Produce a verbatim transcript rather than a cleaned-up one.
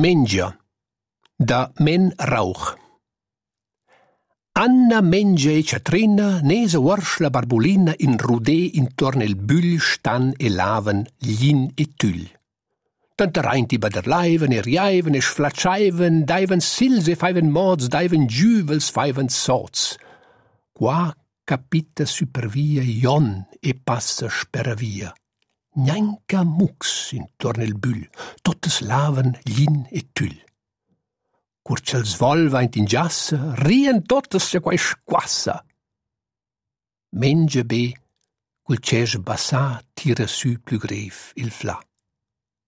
Mengia da Men Rauch. Anna mengia e Ciatrina nesa uorsch la barbulina in rudè intorno il bül stan e laven glin e tüll. Tanta reinti baderleiven e riaiven e sflatschaiven, daiven sils e faiven mods, daiven giuvels, faiven soz. Qua capita supervia Jon e passa speravia. Gnanca mux intorno il bül, totes laven glin e tüll. Curciel svol vaint in giassa, rien totes se quai squassa. Mengia be, cul cesch bassà tira su plü grev il fla.